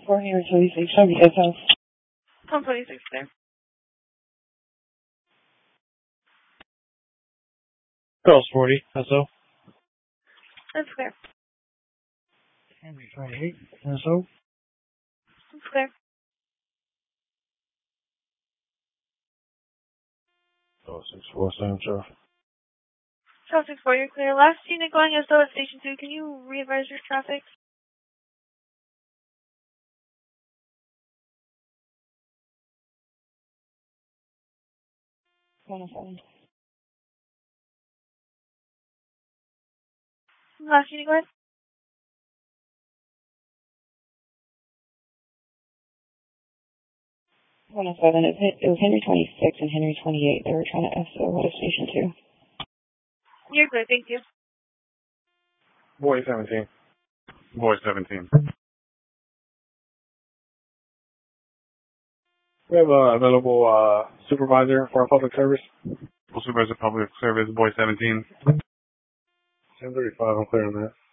426, show me SO. 126 there. Girls 40, SO. That's clear. Henry 28, SO. That's clear. Oh, 647, sure. South 64, you're clear. Last unit going SO at Station 2. Can you re-advise your traffic? Last unit going? It was Henry 26 and Henry 28. They were trying to SO at Station 2. You're clear, thank you. Boy 17. Boy 17. We have a available supervisor for our public service. Supervisor Public Service, Boy 17. 1035, I'm clear on that.